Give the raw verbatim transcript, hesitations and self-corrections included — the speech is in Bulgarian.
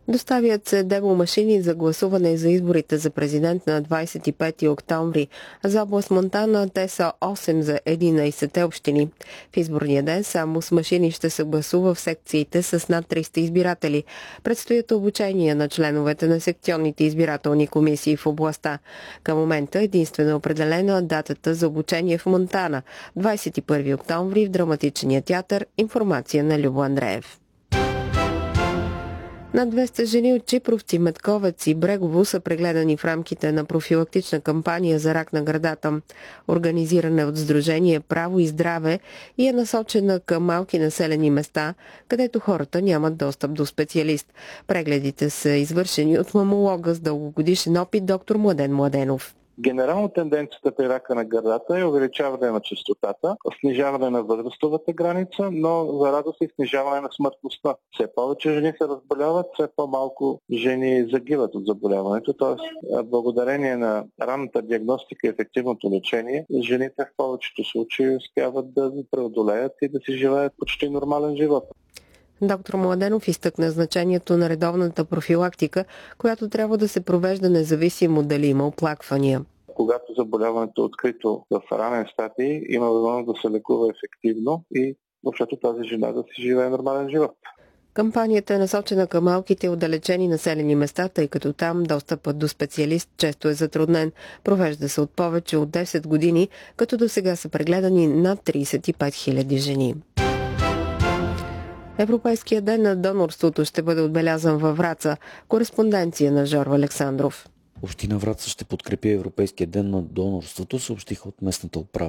Доставят се демомашини за гласуване за изборите за президент на двадесет и пети октомври. За област Монтана те са осем за единадесет общини. В изборния ден само с машини ще се гласува в секциите с над триста избиратели. Предстоят обучения на членовете на секционните избирателни комисии в областта. Към момента единствено е определена датата за обучение в Монтана – двадесет и първи октомври в Драматичния театър. Информация на Любо Андреев. Над двеста жени от Чипровци, Метковец и Брегово са прегледани в рамките на профилактична кампания за рак на гърдата, организирана от Сдружение Право и здраве и е насочена към малки населени места, където хората нямат достъп до специалист. Прегледите са извършени от мамолога с дългогодишен опит доктор Младен Младенов. Генерално тенденцията при рака на гърдата е увеличаване на честотата, снижаване на възрастовата граница, но за радост и снижаване на смъртността. Все повече жени се разболяват, все по-малко жени загиват от заболяването. Тоест, благодарение на ранната диагностика и ефективното лечение, жените в повечето случаи успяват да преодолеят и да си живеят почти нормален живот. Доктор Младенов изтъкна значението на редовната профилактика, която трябва да се провежда независимо дали има оплаквания. Когато заболяването е открито в ранен стадий, има възможност да се лекува ефективно и въобще тази жена да си живее нормален живот. Кампанията е насочена към малките и отдалечени населени места, тъй като там достъпът до специалист често е затруднен. Провежда се от повече от десет години, като досега са прегледани над тридесет и пет хиляди жени. Европейския ден на донорството ще бъде отбелязан във Враца. Кореспонденция на Жорва Александров. Община Враца ще подкрепи Европейския ден на донорството, съобщиха от местната управа.